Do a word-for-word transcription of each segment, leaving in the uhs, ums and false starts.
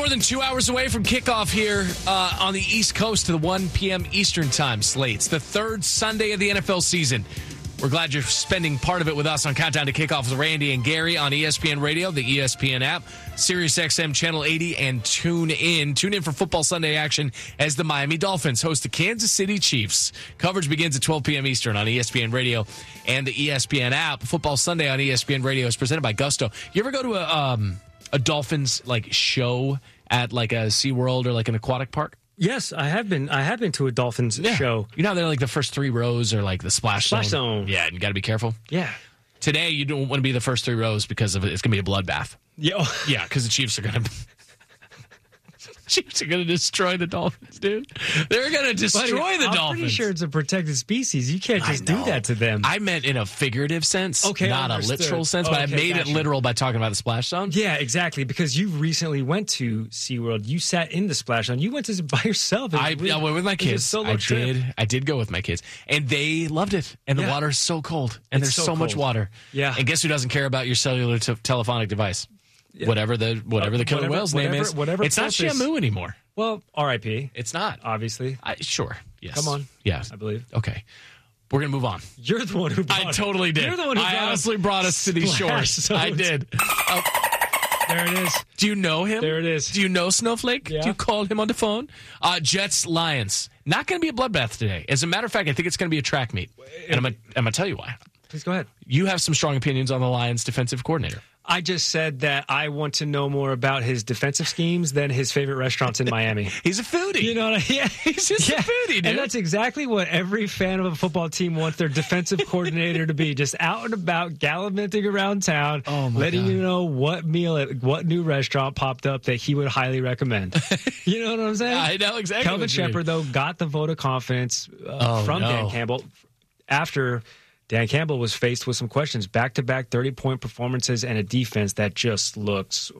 More than two hours away from kickoff here uh, on the East Coast to the one p.m. Eastern time slate. It's the third Sunday of the N F L season. We're glad you're spending part of it with us on Countdown to Kickoff with Randy and Gary on E S P N Radio, the E S P N app, Sirius X M Channel eighty, and tune in. Tune in for Football Sunday action as the Miami Dolphins host the Kansas City Chiefs. Coverage begins at twelve p.m. Eastern on E S P N Radio and the E S P N app. Football Sunday on E S P N Radio is presented by Gusto. You ever go to a um, a Dolphins like show at like a SeaWorld or like an aquatic park? Yes, I have been. I have been to a Dolphins yeah. show. You know, they're like the first three rows are like the splash, splash zone. zone. Yeah, and you got to be careful. Yeah. Today, you don't want to be the first three rows because of it. It's going to be a bloodbath. Yeah. Yeah, because the Chiefs are going to. Chiefs are going to destroy the Dolphins, dude. They're going to destroy Buddy, the I'm Dolphins. I'm pretty sure it's a protected species. You can't just do that to them. I meant in a figurative sense, okay, not a literal sense, but okay, I made gotcha. it literal by talking about the splash zone. Yeah, exactly, because you recently went to SeaWorld. You sat in the splash zone. You went to by yourself. I, really, I went with my kids. Solo I trip. did. I did go with my kids, and they loved it. And the yeah. water's so cold, and It's there's so so much cold. water. Yeah. And guess who doesn't care about your cellular t- telephonic device? Yeah. Whatever the whatever the killer whatever, whale's whatever, name is. Whatever it's purpose. not Shamu anymore. Well, R I P It's not. Obviously. I, sure. Yes. Come on. Yes. I believe. Okay. We're going to move on. You're the one who brought I totally did. You're the one who I brought honestly brought us to these shores. zones. I did. Oh. There it is. Do you know him? There it is. Do you know Snowflake? Yeah. Do you call him on the phone? Uh, Jets, Lions. Not going to be a bloodbath today. As a matter of fact, I think it's going to be a track meet. And I'm going to tell you why. Please go ahead. You have some strong opinions on the Lions' defensive coordinator. I just said that I want to know more about his defensive schemes than his favorite restaurants in Miami. He's a foodie. You know what I mean? Yeah. He's just yeah. a foodie, dude. And that's exactly what every fan of a football team wants their defensive coordinator to be. Just out and about, gallivanting around town, oh my letting God. you know what meal at what new restaurant popped up that he would highly recommend. You know what I'm saying? I know exactly. Kelvin what you mean. Shepard, though, got the vote of confidence uh, Oh, from no. Dan Campbell after Dan Campbell was faced with some questions. Back-to-back thirty-point performances and a defense that just looks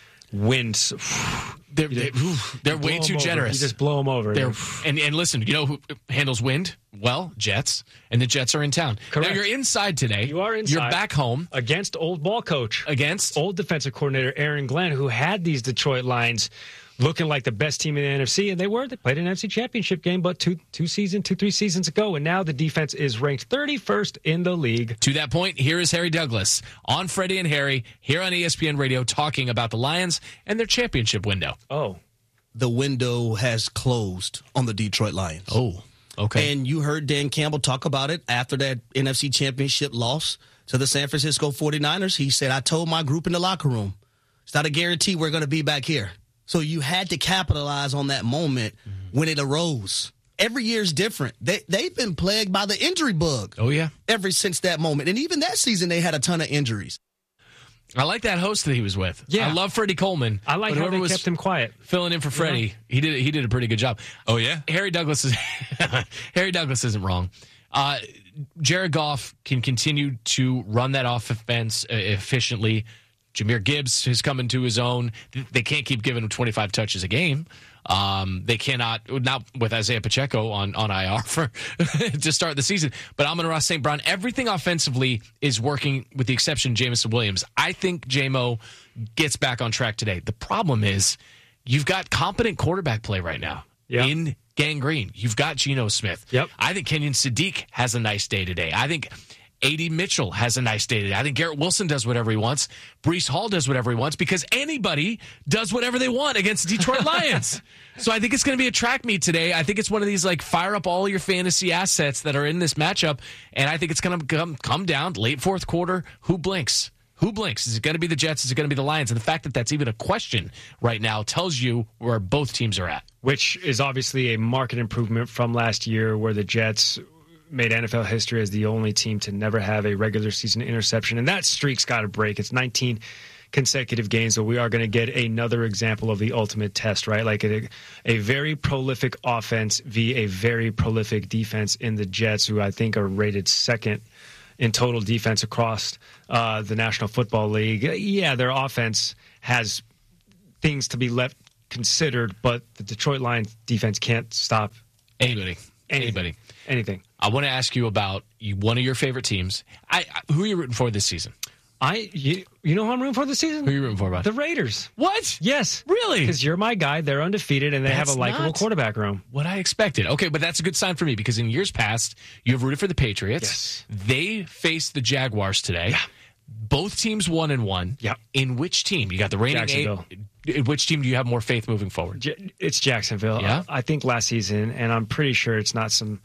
wins. They're, they're, they're way too generous. You just blow them over. They're, and, and listen, you know who handles wind? Well, Jets. And the Jets are in town. Correct. Now, you're inside today. You are inside. You're back home. Against old ball coach. Against? Old defensive coordinator Aaron Glenn, who had these Detroit Lions looking like the best team in the N F C, and they were. They played an N F C championship game, but two, two seasons, two, three seasons ago, and now the defense is ranked thirty-first in the league. To that point, here is Harry Douglas on Freddie and Harry here on E S P N Radio talking about the Lions and their championship window. Oh. The window has closed on the Detroit Lions. Oh, okay. And you heard Dan Campbell talk about it after that N F C championship loss to the San Francisco forty-niners. He said, I told my group in the locker room, it's not a guarantee we're going to be back here. So you had to capitalize on that moment mm-hmm. when it arose. Every year is different. They, they've been plagued by the injury bug. Oh, yeah. Ever since that moment. And even that season, they had a ton of injuries. I like that host that he was with. Yeah. I love Freddie Coleman. I like how they was kept him quiet. Filling in for Freddie. Yeah. He did he did a pretty good job. Oh, yeah? Harry Douglas is Harry Douglas isn't wrong. Uh, Jared Goff can continue to run that offense uh, efficiently. Jahmyr Gibbs has come into his own. They can't keep giving him twenty-five touches a game. Um, they cannot, not with Isaiah Pacheco on, on I R for to start the season. But Amon-Ra Saint Brown, everything offensively is working with the exception of Jameson Williams. I think J-Mo gets back on track today. The problem is you've got competent quarterback play right now yep. in Gang Green. You've got Geno Smith. Yep. I think Kenyon Sadiq has a nice day today. I think A D Mitchell has a nice day today. I think Garrett Wilson does whatever he wants. Breece Hall does whatever he wants because anybody does whatever they want against the Detroit Lions. So I think it's going to be a track meet today. I think it's one of these, like, fire up all your fantasy assets that are in this matchup, and I think it's going to come, come down late fourth quarter. Who blinks? Who blinks? Is it going to be the Jets? Is it going to be the Lions? And the fact that that's even a question right now tells you where both teams are at. Which is obviously a market improvement from last year where the Jets made N F L history as the only team to never have a regular season interception. And that streak's got to break. It's nineteen consecutive games, so we are going to get another example of the ultimate test, right? Like a, a very prolific offense via a very prolific defense in the Jets, who I think are rated second in total defense across uh, the National Football League. Yeah, their offense has things to be left considered, but the Detroit Lions defense can't stop Anybody. anything. Anybody. Anything. I want to ask you about you, one of your favorite teams. I, I Who are you rooting for this season? I you, you know who I'm rooting for this season? Who are you rooting for, bud? The Raiders. What? Yes. Really? Because you're my guy. They're undefeated, and they That's have a likable not quarterback room. What I expected. Okay, but that's a good sign for me because in years past, you have rooted for the Patriots. Yes. They faced the Jaguars today. Yeah. Both teams one and one. Yeah. In which team? You got the reigning Jacksonville. eight. In which team do you have more faith moving forward? J- It's Jacksonville. Yeah? I think last season, and I'm pretty sure it's not some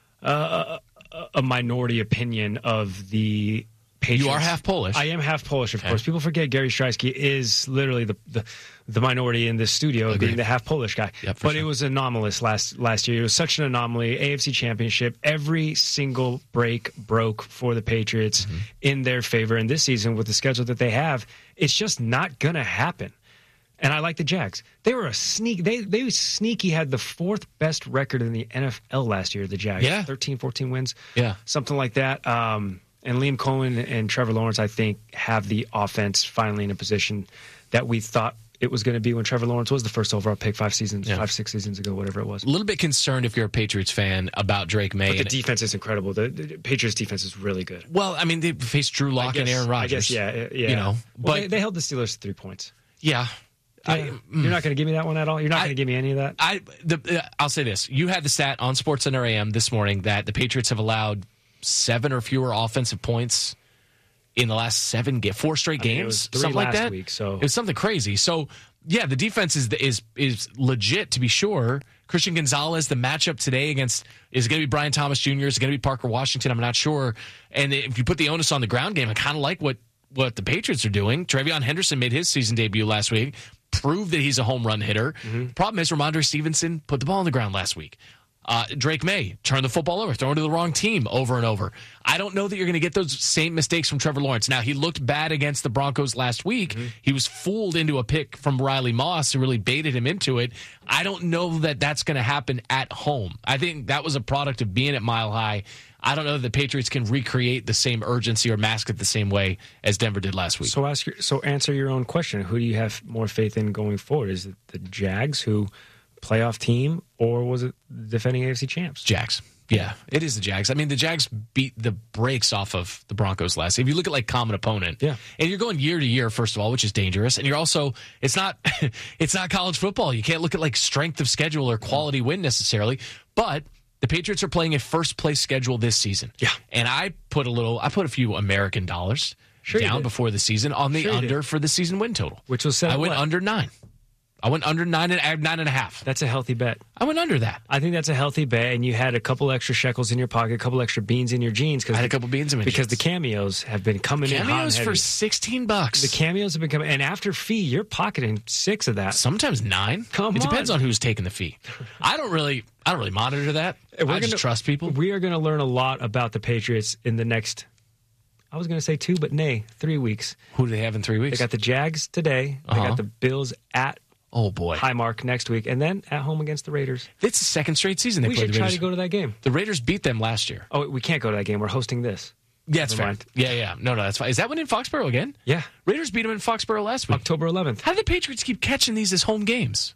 uh, a, a minority opinion of the Patriots. You are half Polish. I am half Polish, of Okay. course. People forget Gary Streisky is literally the the, the minority in this studio, Agreed. being the half Polish guy. Yep, for but sure. it was anomalous last last year. It was such an anomaly. A F C Championship, every single break broke for the Patriots Mm-hmm. in their favor. And this season, with the schedule that they have, it's just not going to happen. And I like the Jags. They were a sneak. They they sneaky had the fourth best record in the N F L last year. The Jags, Yeah. thirteen, fourteen wins, Yeah. something like that. Um, and Liam Cohen and Trevor Lawrence, I think, have the offense finally in a position that we thought it was going to be when Trevor Lawrence was the first overall pick five seasons, Yeah. five six seasons ago, whatever it was. A little bit concerned if you're a Patriots fan about Drake May. But the and- defense is incredible. The, the Patriots defense is really good. well, I mean, they faced Drew Lock and Aaron Rodgers. I guess, yeah, yeah. You know, Well, but they, they held the Steelers to three points. yeah. I, You're not going to give me that one at all? You're not I- going to give me any of that? I the uh, I'll say this: you had the stat on SportsCenter A M this morning that the Patriots have allowed seven or fewer offensive points in the last seven, ga- four straight I mean, it games, was three something like last that. week, so- it was something crazy. So yeah, the defense is is is legit to be sure. Christian Gonzalez, the matchup today against is going to be Brian Thomas Junior Is it going to be Parker Washington? I'm not sure. And if you put the onus on the ground game, I kind of like what what the Patriots are doing. Trevion Henderson made his season debut last week. Proved that he's a home run hitter. Mm-hmm. Problem is, Ramondre Stevenson put the ball on the ground last week. Uh, Drake May turned the football over, throwing to the wrong team over and over. I don't know that you're going to get those same mistakes from Trevor Lawrence. Now, he looked bad against the Broncos last week. Mm-hmm. He was fooled into a pick from Riley Moss, who really baited him into it. I don't know that that's going to happen at home. I think that was a product of being at Mile High. I don't know that the Patriots can recreate the same urgency or mask it the same way as Denver did last week. So ask your, so answer your own question. Who do you have more faith in going forward? Is it the Jags, who playoff team, or was it defending A F C champs? Jags. Yeah, it is the Jags. I mean, the Jags beat the brakes off of the Broncos last. If you look at like common opponent, Yeah. and you're going year to year, first of all, which is dangerous, and you're also it's not it's not college football. You can't look at like strength of schedule or quality win necessarily, but the Patriots are playing a first place schedule this season. Yeah. And I put a little, I put a few American dollars Sure you down did. before the season on the Sure you under did. for the season win total. Which was set I at went what? under nine. I went under nine and nine and a half. That's a healthy bet. I went under that. I think that's a healthy bet, and you had a couple extra shekels in your pocket, a couple extra beans in your jeans. Cause I had a couple beans in my because jeans. the cameos have been coming in hot and Cameos heavy. for sixteen bucks. The cameos have been coming, and after fee, you're pocketing six of that. Sometimes nine. Come It depends on. on who's taking the fee. I don't really, I don't really monitor that. I We're just gonna- trust people. We are going to learn a lot about the Patriots in the next. I was going to say two, but nay, three weeks. Who do they have in three They weeks? got the Jags today. They Uh-huh. got the Bills at oh boy, Highmark next week, and then at home against the Raiders. it's the second straight season they We played should the try Raiders. to go to that game. The Raiders beat them last year. Oh, we can't go to that game. We're hosting this. Yeah, that's Never fair. mind. Yeah, yeah. No, no, that's fine. Is that one in Foxborough again? Yeah, Raiders beat them in Foxborough last week. October eleventh. How do the Patriots keep catching these as home games?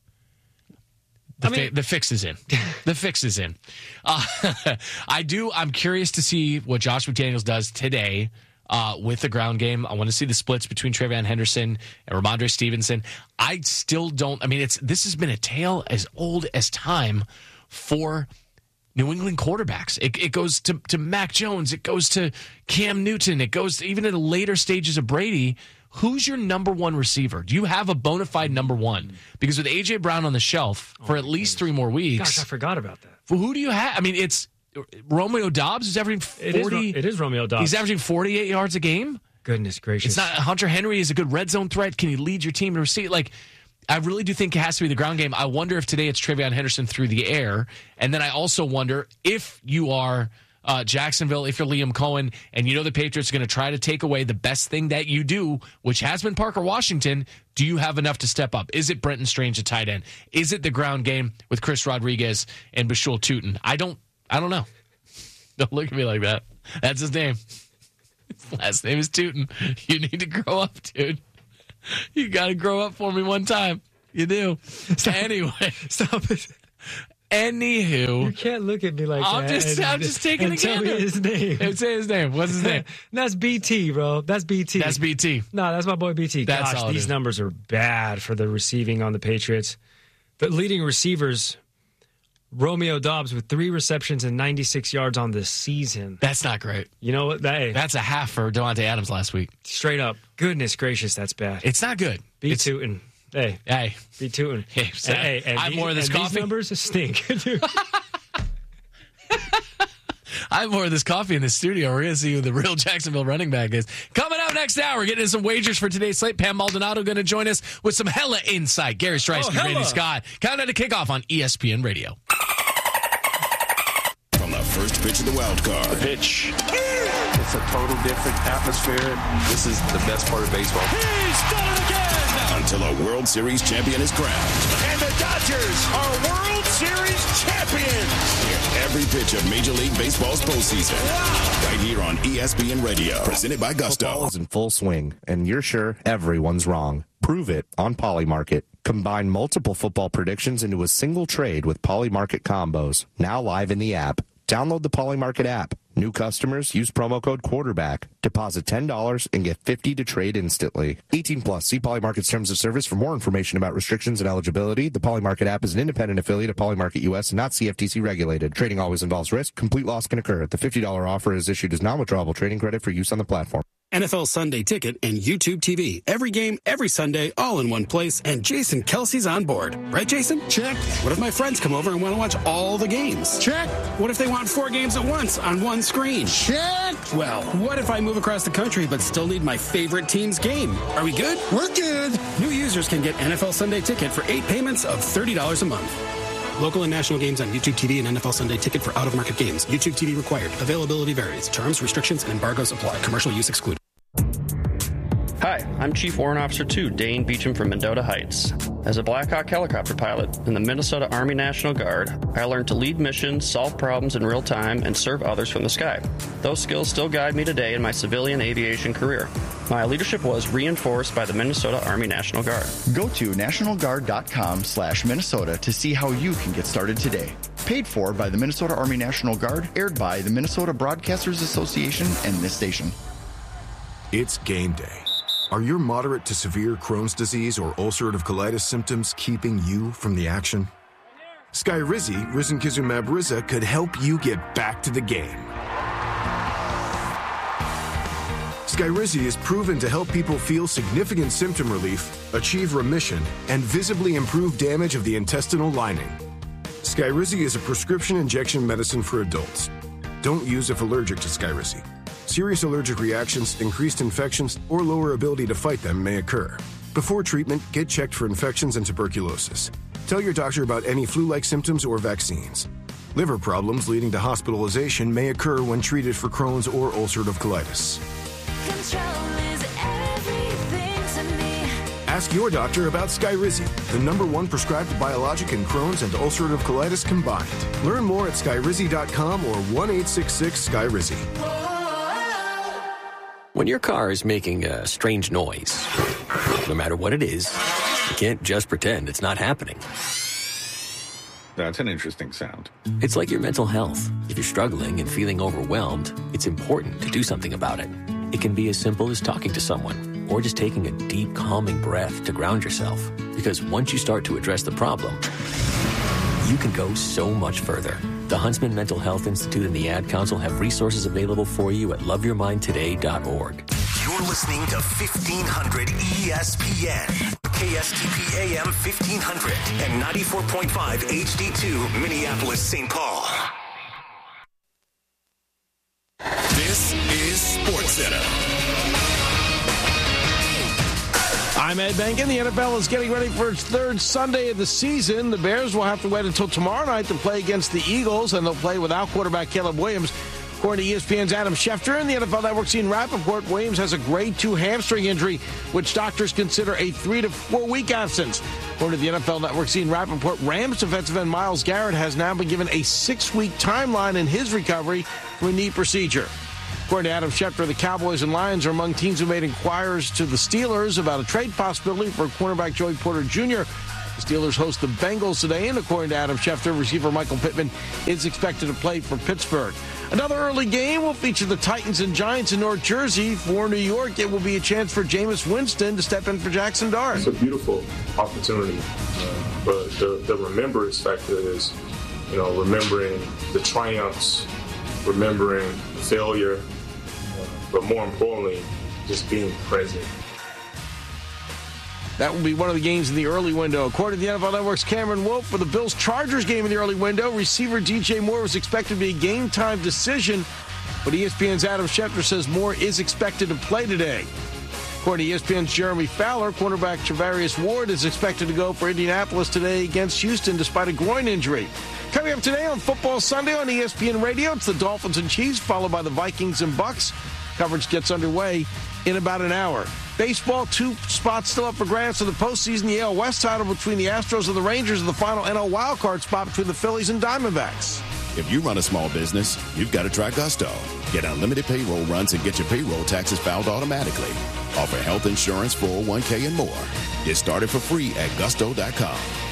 The, I mean- fi- the fix is in. The fix is in. Uh, I do. I'm curious to see what Josh McDaniels does today uh, with the ground game. I want to see the splits between Trevion Henderson and Ramondre Stevenson. I still don't. I mean, it's this has been a tale as old as time for New England quarterbacks. It, it goes to, to Mac Jones. It goes to Cam Newton. It goes to, even in the later stages of Brady. Who's your number one receiver? Do you have a bona fide number one? Because with A J. Brown on the shelf for at least three more weeks, Gosh, I forgot about that. well, who do you have? I mean, it's Romeo Dobbs who's averaging It is, forty. Ro- it is Romeo Dobbs. He's averaging forty-eight yards a game. Goodness gracious. It's not Hunter Henry is a good red zone threat. Can he lead your team to receive? Like, I really do think it has to be the ground game. I wonder if today it's Trevion Henderson through the air, and then I also wonder if you are uh, Jacksonville, if you're Liam Cohen, and you know the Patriots are going to try to take away the best thing that you do, which has been Parker Washington. Do you have enough to step up? Is it Brenton Strange at tight end? Is it the ground game with Chris Rodriguez and Bashul Tootin? I don't. I don't know. Don't look at me like that. That's his name. His last name is Tootin. You need to grow up, dude. You got to grow up for me one time. You do. Anyway. Stop it. Anywho. You can't look at me like I'm that. Just, and, I'm just taking and a tell gander. me his name. And say his name. What's his name? That's B T, bro. That's B T. That's B T. No, that's my boy B T. That's Gosh, all it these is. numbers are bad for the receiving on the Patriots. The leading receivers, Romeo Doubs with three receptions and ninety-six yards on the season. That's not great. You know what? Hey, That's a half for Devontae Adams last week. straight up. Goodness gracious, that's bad. It's not good. Be It's, tootin'. Hey, hey, be tootin'. Hey, so hey, and I have these, more of this and coffee. These numbers stink. Dude. I have more of this coffee in the studio. We're going to see who the real Jacksonville running back is. Coming up next hour, we're getting into some wagers for today's slate. Pam Maldonado going to join us with some hella insight. Gary Streisky, Oh, hella. Randy Scott. Countdown to kickoff on E S P N Radio. From the first pitch of the wild card. Pitch. It's a total different atmosphere. This is the best part of baseball. He's done it again! Until a World Series champion is crowned. And the Dodgers are World Series champions. Every pitch of Major League Baseball's postseason. Wow. Right here on E S P N Radio. Presented by Gusto. Football is in full swing, and you're sure everyone's wrong. Prove it on Polymarket. Combine multiple football predictions into a single trade with Polymarket combos. Now live in the app. Download the Polymarket app. New customers use promo code quarterback. Deposit ten dollars and get fifty dollars to trade instantly. eighteen plus. See Polymarket's terms of service for more information about restrictions and eligibility. The Polymarket app is an independent affiliate of Polymarket U S and not C F T C regulated. Trading always involves risk. Complete loss can occur. The fifty dollars offer is issued as non-withdrawable trading credit for use on the platform. N F L Sunday Ticket and YouTube T V. Every game, every Sunday, all in one place. And Jason Kelsey's on board. Right, Jason? Check. What if my friends come over and want to watch all the games? Check. What if they want four games at once on one screen? Check. Well, what if I move across the country but still need my favorite team's game? Are we good? We're good. New users can get N F L Sunday Ticket for eight payments of thirty dollars a month. Local and national games on YouTube T V and N F L Sunday Ticket for out-of-market games. YouTube T V required. Availability varies. Terms, restrictions, and embargoes apply. Commercial use excluded. Hi, I'm Chief Warrant Officer two, Dane Beecham from Mendota Heights. As a Black Hawk helicopter pilot in the Minnesota Army National Guard, I learned to lead missions, solve problems in real time, and serve others from the sky. Those skills still guide me today in my civilian aviation career. My leadership was reinforced by the Minnesota Army National Guard. Go to national guard dot com slash Minnesota to see how you can get started today. Paid for by the Minnesota Army National Guard, aired by the Minnesota Broadcasters Association and this station. It's game day. Are your moderate to severe Crohn's disease or ulcerative colitis symptoms keeping you from the action? Skyrizi, risankizumab Riza, could help you get back to the game. Skyrizi is proven to help people feel significant symptom relief, achieve remission, and visibly improve damage of the intestinal lining. Skyrizi is a prescription injection medicine for adults. Don't use if allergic to Skyrizi. Serious allergic reactions, increased infections, or lower ability to fight them may occur. Before treatment, get checked for infections and tuberculosis. Tell your doctor about any flu-like symptoms or vaccines. Liver problems leading to hospitalization may occur when treated for Crohn's or ulcerative colitis. Control is everything to me. Ask your doctor about Skyrizi, the number one prescribed biologic in Crohn's and ulcerative colitis combined. Learn more at skyrizi dot com or one eight six six Skyrizi. When your car is making a strange noise, no matter what it is, you can't just pretend it's not happening. That's an interesting sound. It's like your mental health. If you're struggling and feeling overwhelmed, it's important to do something about it. It can be as simple as talking to someone or just taking a deep, calming breath to ground yourself. Because once you start to address the problem, you can go so much further. The Huntsman Mental Health Institute and the Ad Council have resources available for you at love your mind today dot org. You're listening to fifteen hundred E S P N, K S T P A M fifteen hundred and ninety-four point five H D two, Minneapolis, Saint Paul. This is SportsCenter. I'm Ed Bankin. The N F L is getting ready for its third Sunday of the season. The Bears will have to wait until tomorrow night to play against the Eagles, and they'll play without quarterback Caleb Williams. According to E S P N's Adam Schefter and the N F L Network's Ian Rappaport, Williams has a grade two hamstring injury, which doctors consider a three to four week absence. According to the N F L Network's Ian Rappaport, Rams defensive end Myles Garrett has now been given a six-week timeline in his recovery from a knee procedure. According to Adam Schefter, the Cowboys and Lions are among teams who made inquiries to the Steelers about a trade possibility for cornerback Joey Porter Junior The Steelers host the Bengals today, and according to Adam Schefter, receiver Michael Pittman is expected to play for Pittsburgh. Another early game will feature the Titans and Giants in North Jersey. For New York, it will be a chance for Jameis Winston to step in for Jackson Dart. It's a beautiful opportunity, uh, but the, the remembrance factor is, you know, remembering the triumphs, remembering failure, uh, but more importantly, just being present. That will be one of the games in the early window. According to the N F L Network's Cameron Wolf, for the Bills-Chargers game in the early window, receiver D J Moore was expected to be a game-time decision, but E S P N's Adam Schefter says Moore is expected to play today. According to E S P N's Jeremy Fowler, cornerback Travarius Ward is expected to go for Indianapolis today against Houston despite a groin injury. Coming up today on Football Sunday on E S P N Radio, it's the Dolphins and Chiefs, followed by the Vikings and Bucks. Coverage gets underway in about an hour. Baseball, two spots still up for grabs for the postseason. The A L West title between the Astros and the Rangers, and the final N L wildcard spot between the Phillies and Diamondbacks. If you run a small business, you've got to try Gusto. Get unlimited payroll runs and get your payroll taxes filed automatically. Offer health insurance, four oh one k, and more. Get started for free at gusto dot com.